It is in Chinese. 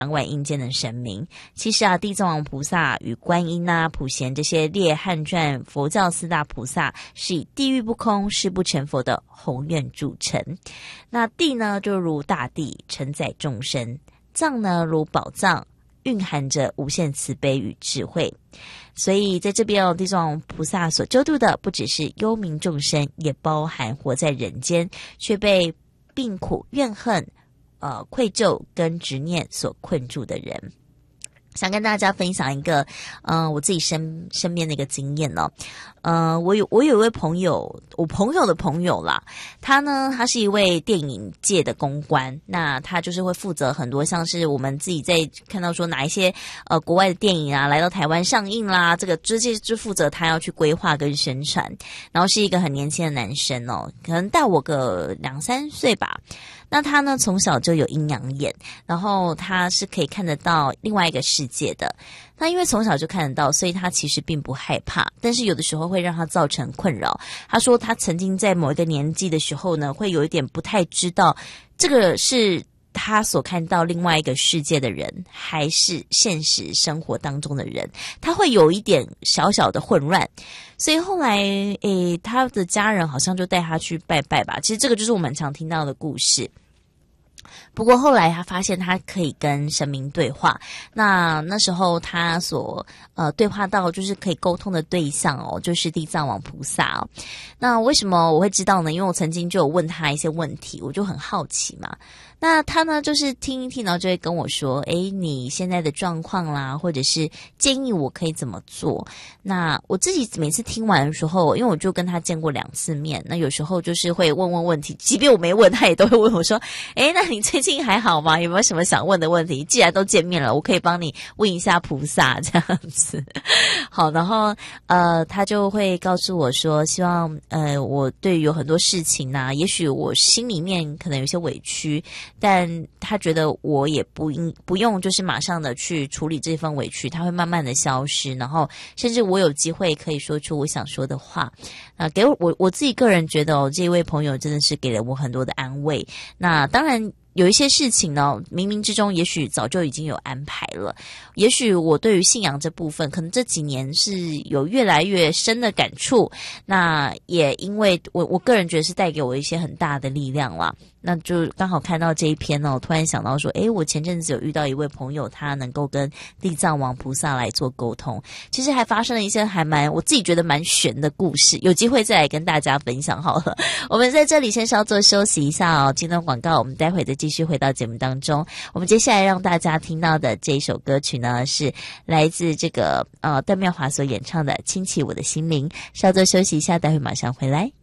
掌管阴间的神明。其实啊，地藏王菩萨与观音啊、普贤这些列汉传佛教四大菩萨是以地狱不空、誓不成佛的宏愿著称。那地呢，就如大地，承载众生；藏呢，如宝藏，蕴含着无限慈悲与智慧。所以在这边地藏王菩萨所救度的不只是幽冥众生，也包含活在人间却被病苦、怨恨、愧疚跟执念所困住的人。想跟大家分享一个我自己身边的一个经验哦。我有一位朋友，我朋友的朋友啦，他是一位电影界的公关，那他就是会负责很多像是我们自己在看到说哪一些国外的电影啊来到台湾上映啦，这些就负责他要去规划跟宣传。然后是一个很年轻的男生哦，可能大我个2-3岁吧。那他呢，从小就有阴阳眼，然后他是可以看得到另外一个世界的。那因为从小就看得到，所以他其实并不害怕，但是有的时候会让他造成困扰。他说他曾经在某一个年纪的时候呢，会有一点不太知道这个是他所看到另外一个世界的人，还是现实生活当中的人，他会有一点小小的混乱。所以后来他的家人好像就带他去拜拜吧，其实这个就是我们常听到的故事。不过后来他发现他可以跟神明对话，那时候他所对话到就是可以沟通的对象哦，就是地藏王菩萨哦。那为什么我会知道呢？因为我曾经就有问他一些问题，我就很好奇嘛。那他呢就是听一听，然后就会跟我说你现在的状况啦，或者是建议我可以怎么做。那我自己每次听完的时候，因为我就跟他见过2次面，那有时候就是会问问题，即便我没问他也都会问我说那你最近还好吗？有没有什么想问的问题？既然都见面了，我可以帮你问一下菩萨这样子。好，然后他就会告诉我说，希望我对于有很多事情啊，也许我心里面可能有些委屈，但他觉得我也不用就是马上的去处理这份委屈，他会慢慢的消失，然后甚至我有机会可以说出我想说的话。给我自己个人觉得这一位朋友真的是给了我很多的安慰。那当然有一些事情呢，冥冥之中也许早就已经有安排了，也许我对于信仰这部分可能这几年是有越来越深的感触，那也因为我个人觉得是带给我一些很大的力量啦。那就刚好看到这一篇哦，突然想到说我前阵子有遇到一位朋友，他能够跟地藏王菩萨来做沟通，其实还发生了一些我自己觉得蛮玄的故事，有机会再来跟大家分享好了。我们在这里先稍作休息一下哦，进段广告，我们待会再继续回到节目当中。我们接下来让大家听到的这一首歌曲呢，是来自这个段妙华所演唱的《倾起我的心灵》。稍作休息一下，待会马上回来。